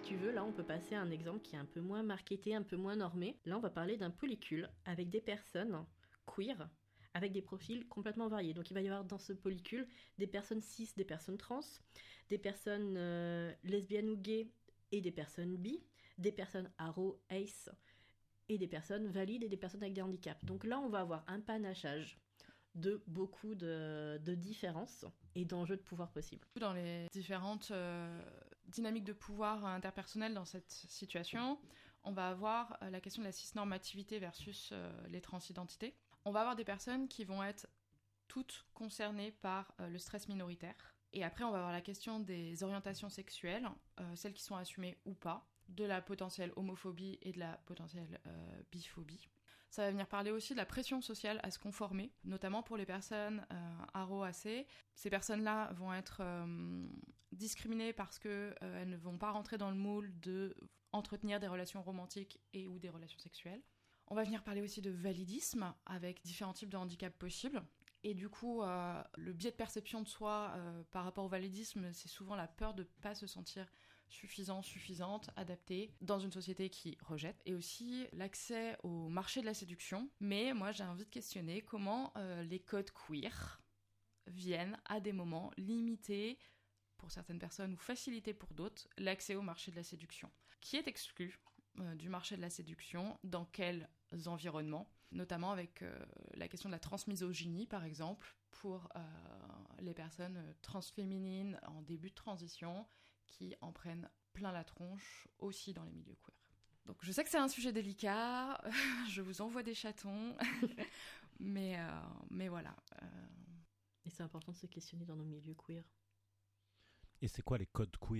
tu veux, là, on peut passer à un exemple qui est un peu moins marketé, un peu moins normé. Là, on va parler d'un polycule avec des personnes queer, avec des profils complètement variés. Donc, il va y avoir dans ce polycule des personnes cis, des personnes trans, des personnes lesbiennes ou gays et des personnes bi, des personnes aro, ace et des personnes valides et des personnes avec des handicaps. Donc là, on va avoir un panachage de beaucoup de différences et d'enjeux de pouvoir possibles. Dans les différentes dynamiques de pouvoir interpersonnelles dans cette situation, on va avoir la question de la cisnormativité versus les transidentités. On va avoir des personnes qui vont être toutes concernées par le stress minoritaire. Et après, on va avoir la question des orientations sexuelles, celles qui sont assumées ou pas, de la potentielle homophobie et de la potentielle biphobie. Ça va venir parler aussi de la pression sociale à se conformer, notamment pour les personnes aro-AC. Ces personnes-là vont être discriminées parce qu'elles ne vont pas rentrer dans le moule de entretenir des relations romantiques et ou des relations sexuelles. On va venir parler aussi de validisme avec différents types de handicaps possibles. Et du coup, le biais de perception de soi par rapport au validisme, c'est souvent la peur de ne pas se sentir suffisante, adaptée dans une société qui rejette. Et aussi l'accès au marché de la séduction. Mais moi, j'ai envie de questionner comment les codes queer viennent à des moments limiter, pour certaines personnes, ou faciliter pour d'autres, l'accès au marché de la séduction. Qui est exclu du marché de la séduction, dans quels environnements, notamment avec la question de la transmisogynie, par exemple, pour les personnes transféminines en début de transition, qui en prennent plein la tronche, aussi dans les milieux queer. Donc je sais que c'est un sujet délicat, je vous envoie des chatons, mais voilà. Et c'est important de se questionner dans nos milieux queer. Et c'est quoi les codes queer ?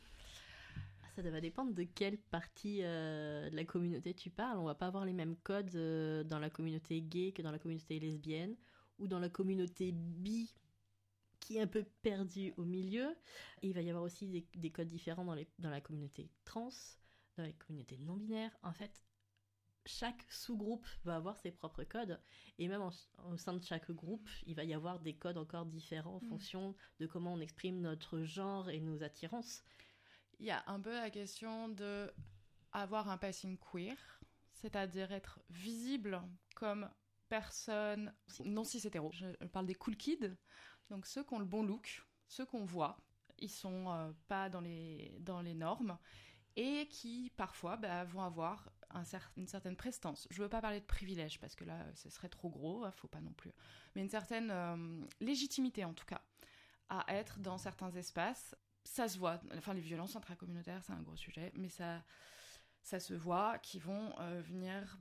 Ça va dépendre de quelle partie de la communauté tu parles. On va pas avoir les mêmes codes dans la communauté gay que dans la communauté lesbienne ou dans la communauté bi qui est un peu perdue au milieu. Et il va y avoir aussi des codes différents dans la communauté trans, dans la communauté non-binaire. En fait, chaque sous-groupe va avoir ses propres codes et même au sein de chaque groupe, il va y avoir des codes encore différents en fonction de comment on exprime notre genre et nos attirances. Il y a un peu la question de avoir un passing queer, c'est-à-dire être visible comme personne non cis-hétéro. Je parle des cool kids, donc ceux qui ont le bon look, ceux qu'on voit, ils sont pas dans les normes et qui parfois vont avoir une certaine prestance. Je veux pas parler de privilège parce que là ce serait trop gros, faut pas non plus, mais une certaine légitimité en tout cas à être dans certains espaces. Ça se voit, enfin les violences intracommunautaires c'est un gros sujet, mais ça se voit, qui vont venir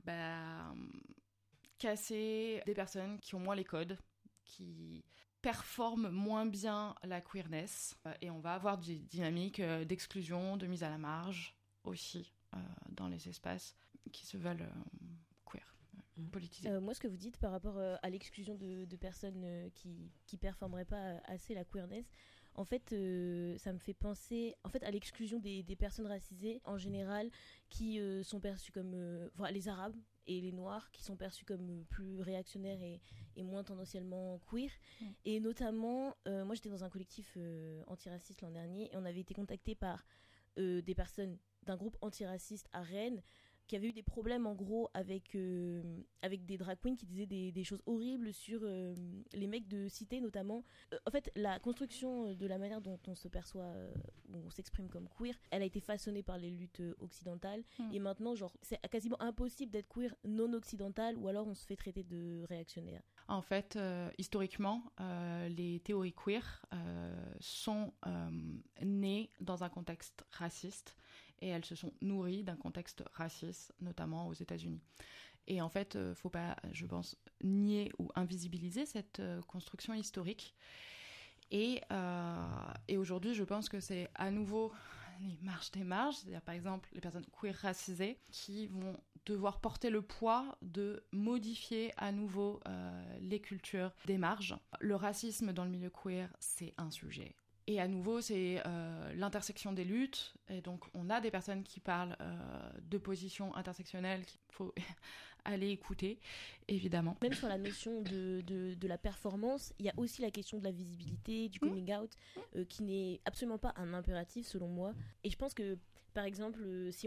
casser des personnes qui ont moins les codes, qui performent moins bien la queerness, et on va avoir des dynamiques d'exclusion, de mise à la marge aussi dans les espaces qui se veulent queer. Politisé. Moi, ce que vous dites par rapport à l'exclusion de personnes qui performeraient pas assez la queerness, en fait, ça me fait penser à l'exclusion des personnes racisées en général qui sont perçues comme les Arabes et les Noirs qui sont perçus comme plus réactionnaires et moins tendanciellement queer. Et notamment, moi j'étais dans un collectif antiraciste l'an dernier et on avait été contacté par des personnes d'un groupe antiraciste à Rennes qui avait eu des problèmes en gros avec des drag queens qui disaient des choses horribles sur les mecs de cité notamment. En fait, la construction de la manière dont on se perçoit, où on s'exprime comme queer, elle a été façonnée par les luttes occidentales et maintenant genre c'est quasiment impossible d'être queer non occidental ou alors on se fait traiter de réactionnaire. En fait, historiquement, les théories queer sont nées dans un contexte raciste et elles se sont nourries d'un contexte raciste, notamment aux États-Unis. Et en fait, faut pas, je pense, nier ou invisibiliser cette construction historique. Et aujourd'hui, je pense que c'est à nouveau les marges des marges, c'est-à-dire par exemple les personnes queer racisées qui vont devoir porter le poids de modifier à nouveau les cultures des marges. Le racisme dans le milieu queer, c'est un sujet Et à nouveau, c'est l'intersection des luttes. Et donc, on a des personnes qui parlent de positions intersectionnelles qu'il faut aller écouter, évidemment. Même sur la notion de la performance, il y a aussi la question de la visibilité, du coming out, qui n'est absolument pas un impératif selon moi. Et je pense que, par exemple, si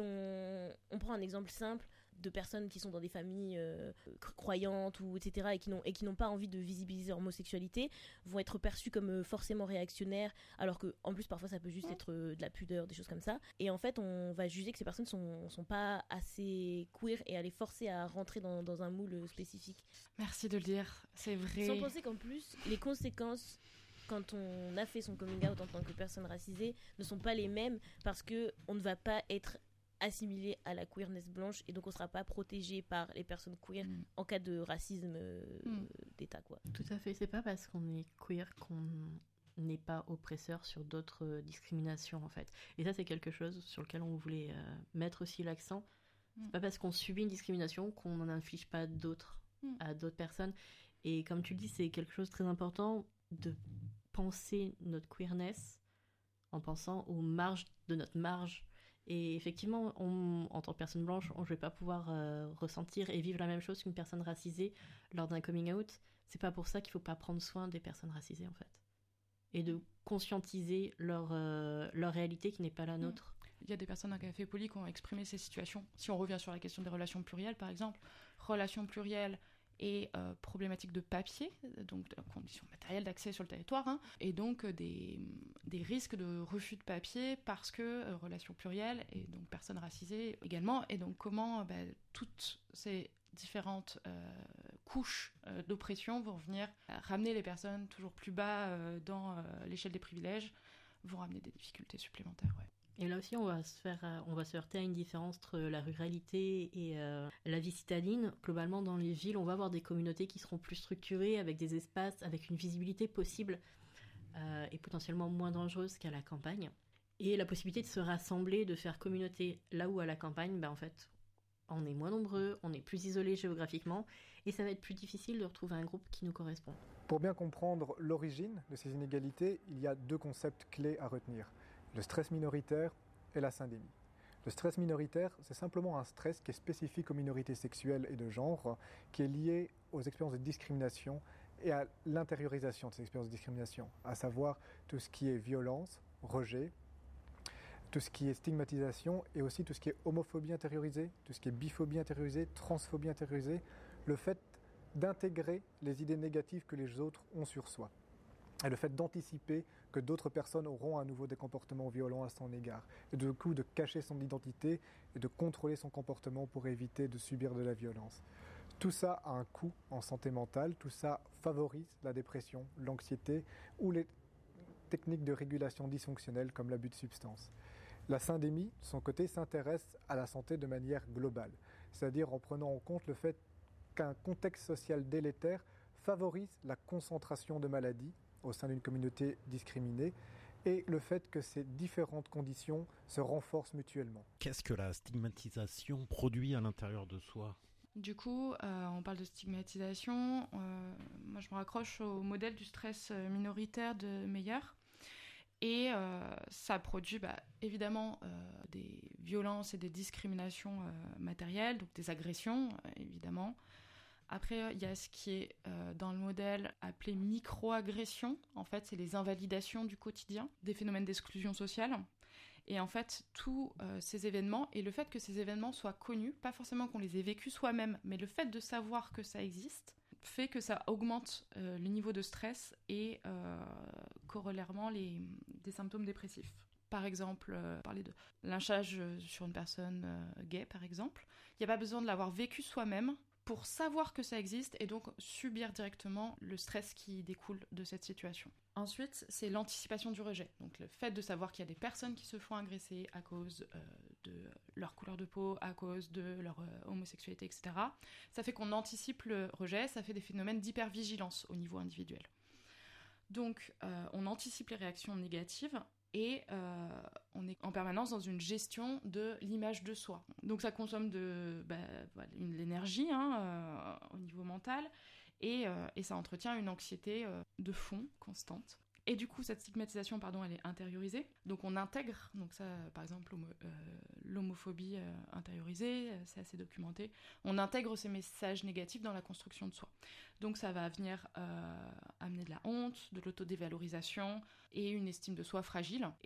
on prend un exemple simple de personnes qui sont dans des familles croyantes ou etc. et qui n'ont pas envie de visibiliser leur homosexualité vont être perçues comme forcément réactionnaires, alors que en plus parfois ça peut juste être de la pudeur, des choses comme ça. Et en fait on va juger que ces personnes sont pas assez queer et à les forcer à rentrer dans un moule spécifique. Merci de le dire, c'est vrai. Sans penser qu'en plus les conséquences quand on a fait son coming out en tant que personne racisée ne sont pas les mêmes, parce que on ne va pas être assimilé à la queerness blanche et donc on sera pas protégé par les personnes queer en cas de racisme d'État, quoi. Tout à fait, c'est pas parce qu'on est queer qu'on n'est pas oppresseur sur d'autres discriminations en fait. Et ça c'est quelque chose sur lequel on voulait mettre aussi l'accent. C'est pas parce qu'on subit une discrimination qu'on n'en inflige pas d'autres à d'autres personnes. Et comme tu le dis, c'est quelque chose de très important de penser notre queerness en pensant aux marges de notre marge. Et effectivement, en tant que personne blanche, je ne vais pas pouvoir ressentir et vivre la même chose qu'une personne racisée lors d'un coming out. C'est pas pour ça qu'il ne faut pas prendre soin des personnes racisées, en fait. Et de conscientiser leur réalité qui n'est pas la nôtre. Il y a des personnes à Café Poli qui ont exprimé ces situations. Si on revient sur la question des relations plurielles, par exemple, relations plurielles et problématiques de papier, donc de conditions matérielles d'accès sur le territoire, et donc des risques de refus de papier parce que relations plurielles et donc personnes racisées également, et donc comment toutes ces différentes couches d'oppression vont venir ramener les personnes toujours plus bas dans l'échelle des privilèges, vont ramener des difficultés supplémentaires. Ouais. Et là aussi, on va se heurter à une différence entre la ruralité et la vie citadine. Globalement, dans les villes, on va avoir des communautés qui seront plus structurées, avec des espaces, avec une visibilité possible et potentiellement moins dangereuse qu'à la campagne. Et la possibilité de se rassembler, de faire communauté là où à la campagne, en fait, on est moins nombreux, on est plus isolé géographiquement, et ça va être plus difficile de retrouver un groupe qui nous correspond. Pour bien comprendre l'origine de ces inégalités, il y a 2 concepts clés à retenir. Le stress minoritaire et la syndémie. Le stress minoritaire, c'est simplement un stress qui est spécifique aux minorités sexuelles et de genre, qui est lié aux expériences de discrimination et à l'intériorisation de ces expériences de discrimination, à savoir tout ce qui est violence, rejet, tout ce qui est stigmatisation et aussi tout ce qui est homophobie intériorisée, tout ce qui est biphobie intériorisée, transphobie intériorisée, le fait d'intégrer les idées négatives que les autres ont sur soi. Et le fait d'anticiper que d'autres personnes auront à nouveau des comportements violents à son égard. Et du coup, de cacher son identité et de contrôler son comportement pour éviter de subir de la violence. Tout ça a un coût en santé mentale, tout ça favorise la dépression, l'anxiété ou les techniques de régulation dysfonctionnelles comme l'abus de substances. La syndémie, de son côté, s'intéresse à la santé de manière globale, c'est-à-dire en prenant en compte le fait qu'un contexte social délétère favorise la concentration de maladies au sein d'une communauté discriminée et le fait que ces différentes conditions se renforcent mutuellement. Qu'est-ce que la stigmatisation produit à l'intérieur de soi ? Du coup, on parle de stigmatisation. Moi, je me raccroche au modèle du stress minoritaire de Meyer. Et ça produit évidemment des violences et des discriminations matérielles, donc des agressions, évidemment. Après, il y a ce qui est dans le modèle appelé micro-agression. En fait, c'est les invalidations du quotidien, des phénomènes d'exclusion sociale. Et en fait, tous ces événements, et le fait que ces événements soient connus, pas forcément qu'on les ait vécus soi-même, mais le fait de savoir que ça existe, fait que ça augmente le niveau de stress et corollairement des symptômes dépressifs. Par exemple, parler de lynchage sur une personne gay, par exemple. Il n'y a pas besoin de l'avoir vécu soi-même pour savoir que ça existe et donc subir directement le stress qui découle de cette situation. Ensuite, c'est l'anticipation du rejet. Donc le fait de savoir qu'il y a des personnes qui se font agresser à cause de leur couleur de peau, à cause de leur homosexualité, etc. Ça fait qu'on anticipe le rejet, ça fait des phénomènes d'hypervigilance au niveau individuel. Donc on anticipe les réactions négatives et on est en permanence dans une gestion de l'image de soi. Donc ça consomme de l'énergie au niveau mental et ça entretient une anxiété de fond constante. Et du coup, cette stigmatisation, elle est intériorisée. Donc on intègre, donc ça, par exemple, l'homophobie intériorisée, c'est assez documenté. On intègre ces messages négatifs dans la construction de soi. Donc ça va venir amener de la honte, de l'autodévalorisation et une estime de soi fragile.